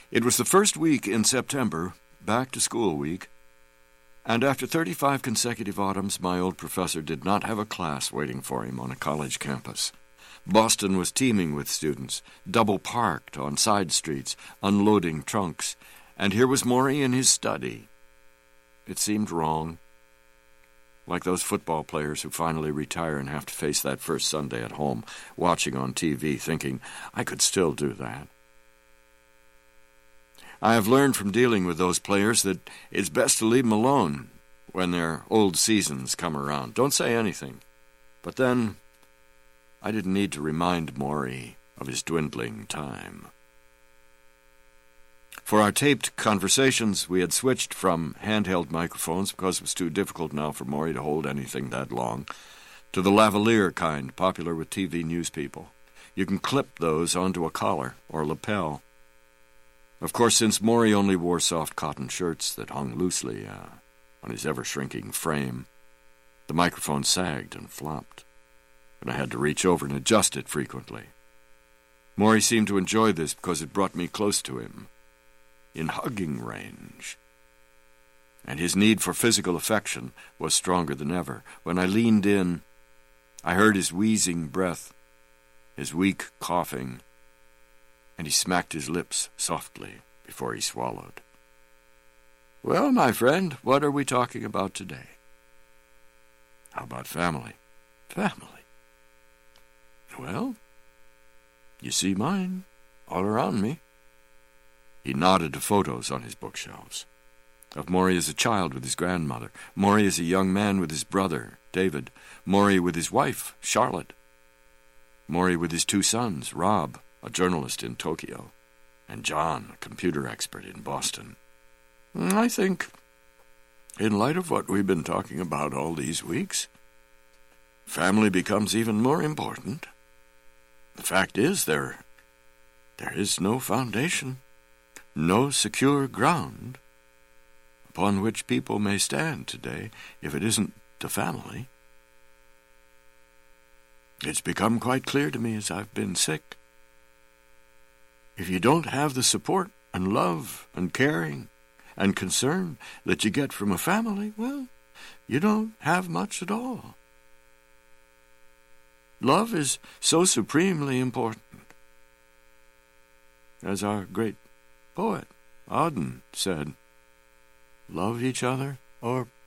It was the first week in September, back to school week, and after 35 consecutive autumns, my old professor did not have a class waiting for him on a college campus. Boston was teeming with students, double-parked on side streets, unloading trunks, and here was Maury in his study. It seemed wrong, like those football players who finally retire and have to face that first Sunday at home, watching on TV, thinking, I could still do that. I have learned from dealing with those players that it's best to leave them alone when their old seasons come around. Don't say anything. But then, I didn't need to remind Maury of his dwindling time. For our taped conversations, we had switched from handheld microphones because it was too difficult now for Maury to hold anything that long, to the lavalier kind, popular with TV news people. You can clip those onto a collar or lapel. Of course, since Maury only wore soft cotton shirts that hung loosely on his ever-shrinking frame, the microphone sagged and flopped, and I had to reach over and adjust it frequently. Maury seemed to enjoy this because it brought me close to him, in hugging range. And his need for physical affection was stronger than ever. When I leaned in, I heard his wheezing breath, his weak coughing, and he smacked his lips softly before he swallowed. Well, my friend, what are we talking about today? How about family? Family. Well, you see mine all around me. He nodded to photos on his bookshelves. Of Maury as a child with his grandmother, Maury as a young man with his brother, David, Maury with his wife, Charlotte, Maury with his two sons, Rob, a journalist in Tokyo, and John, a computer expert in Boston. I think, in light of what we've been talking about all these weeks, family becomes even more important. The fact is, there is no foundation, no secure ground upon which people may stand today if it isn't the family. It's become quite clear to me as I've been sick. If you don't have the support and love and caring and concern that you get from a family, well, you don't have much at all. Love is so supremely important. As our great poet, Auden, said, love each other or